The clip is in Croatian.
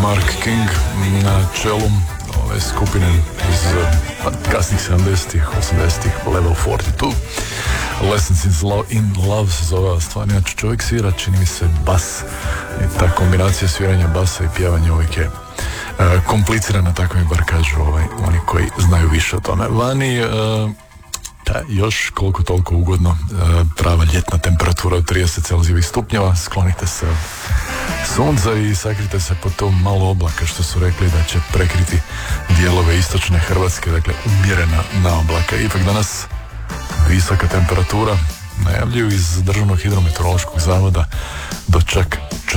Mark King na čelu ove skupine iz kasnih 70-ih, 80-ih, Level 42. Lessons in Love se zove ova stvar. Inače čovjek svira, čini mi se, bas. I ta kombinacija sviranja basa i pjevanja uvijek je komplicirana, tako mi bar kažu oni koji znaju više o tome. Vani još koliko toliko ugodno, prava ljetna temperatura od 30 celzijevih stupnjeva, sklonite se sunca i sakrite se pod to malo oblaka što su rekli da će prekriti dijelove istočne Hrvatske, dakle umjerena na oblaka. Ipak danas visoka temperatura, najavljuju iz Državnog hidrometeorološkog zavoda do čak